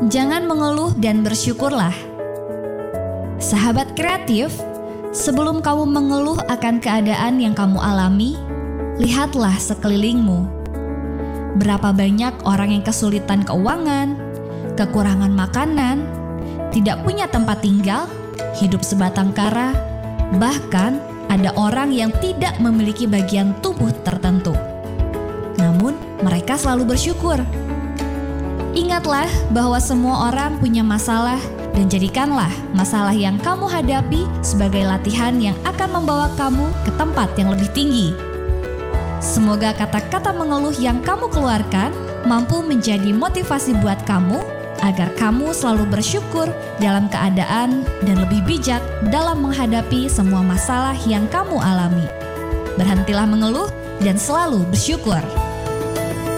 Jangan mengeluh dan bersyukurlah. Sahabat kreatif, sebelum kamu mengeluh akan keadaan yang kamu alami, lihatlah sekelilingmu. Berapa banyak orang yang kesulitan keuangan, kekurangan makanan, tidak punya tempat tinggal, hidup sebatang kara, bahkan ada orang yang tidak memiliki bagian tubuh tertentu. Namun, mereka selalu bersyukur. Ingatlah bahwa semua orang punya masalah dan jadikanlah masalah yang kamu hadapi sebagai latihan yang akan membawa kamu ke tempat yang lebih tinggi. Semoga kata-kata mengeluh yang kamu keluarkan mampu menjadi motivasi buat kamu agar kamu selalu bersyukur dalam keadaan dan lebih bijak dalam menghadapi semua masalah yang kamu alami. Berhentilah mengeluh dan selalu bersyukur.